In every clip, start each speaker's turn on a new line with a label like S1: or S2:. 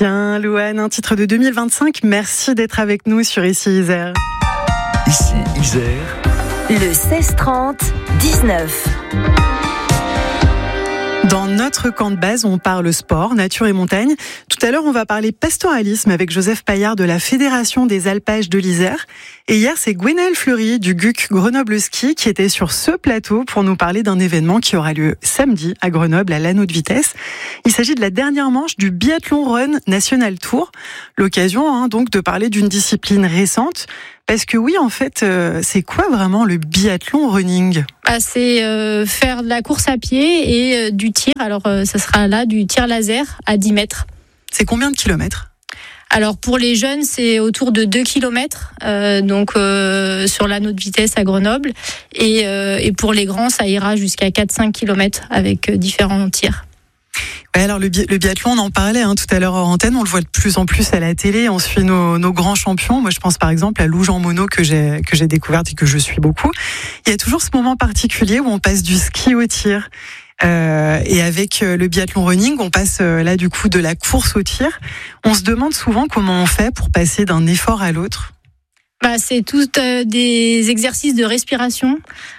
S1: Tiens, Louane, un titre de 2025. Merci d'être avec nous sur Ici Isère.
S2: Ici Isère.
S3: Le 16-30-19.
S1: Dans notre camp de base, on parle sport, nature et montagne. Tout à l'heure, on va parler pastoralisme avec Joseph Paillard de la Fédération des alpages de l'Isère. Et hier, c'est Gwenaëlle Fleury du GUC Grenoble Ski qui était sur ce plateau pour nous parler d'un événement qui aura lieu samedi à Grenoble, à l'Anneau de Vitesse. Il s'agit de la dernière manche du Biathlon Run National Tour. L'occasion donc de parler d'une discipline récente. Parce que oui, en fait, c'est quoi vraiment le biathlon running ?
S4: C'est faire de la course à pied et du tir. Alors, ça sera là du tir laser à 10 mètres.
S1: C'est combien de kilomètres ?
S4: Alors, pour les jeunes, c'est autour de 2 kilomètres, sur l'Anneau de Vitesse à Grenoble. Et pour les grands, ça ira jusqu'à 4-5 kilomètres avec différents tirs.
S1: Ouais, alors le biathlon, on en parlait tout à l'heure hors antenne, on le voit de plus en plus à la télé, on suit nos grands champions. Moi, je pense par exemple à Lou Jean Monod que j'ai découverte et que je suis beaucoup. Il y a toujours ce moment particulier où on passe du ski au tir. Et avec le biathlon running, on passe là du coup de la course au tir. On se demande souvent comment on fait pour passer d'un effort à l'autre.
S4: C'est tout des exercices de respiration.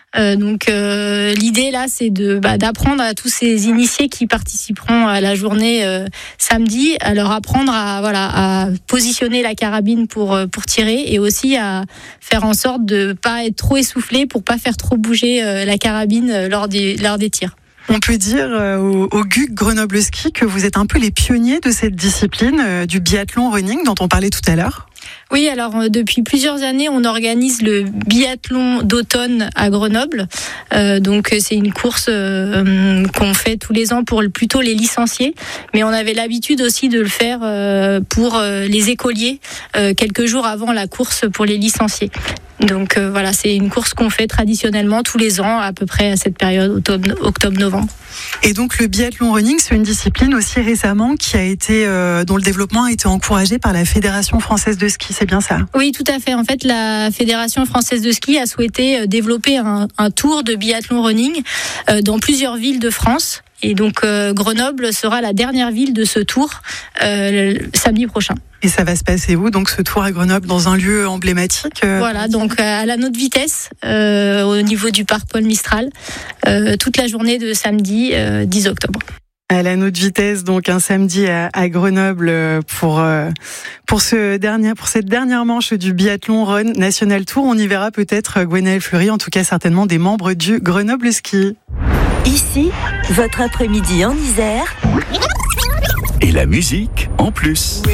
S4: L'idée là, c'est d'apprendre à tous ces initiés qui participeront à la journée samedi, à leur apprendre à positionner la carabine pour tirer et aussi à faire en sorte de pas être trop essoufflé pour pas faire trop bouger la carabine lors des tirs.
S1: On peut dire au GUC Grenoble Ski que vous êtes un peu les pionniers de cette discipline du biathlon running dont on parlait tout à l'heure.
S4: Oui, alors depuis plusieurs années, on organise le biathlon d'automne à Grenoble. C'est une course qu'on fait tous les ans pour plutôt les licenciés, mais on avait l'habitude aussi de le faire pour les écoliers quelques jours avant la course pour les licenciés. Donc c'est une course qu'on fait traditionnellement tous les ans à peu près à cette période octobre-novembre.
S1: Et donc le biathlon running, c'est une discipline aussi récemment qui a été dont le développement a été encouragé par la Fédération française de ski, c'est bien ça ?
S4: Oui, tout à fait. En fait, la Fédération française de ski a souhaité développer un tour de biathlon running dans plusieurs villes de France. Et donc Grenoble sera la dernière ville de ce tour samedi prochain.
S1: Et ça va se passer où, donc, ce tour à Grenoble, dans un lieu emblématique
S4: Voilà, donc à l'Anneau de Vitesse, au niveau du parc Paul Mistral, toute la journée de samedi 10 octobre.
S1: À l'Anneau de Vitesse, donc un samedi à Grenoble pour cette dernière manche du Biathlon Run National Tour. On y verra peut-être Gwenaëlle Fleury, en tout cas certainement des membres du Grenoble Ski.
S3: Ici, votre après-midi en Isère.
S2: Et la musique en plus.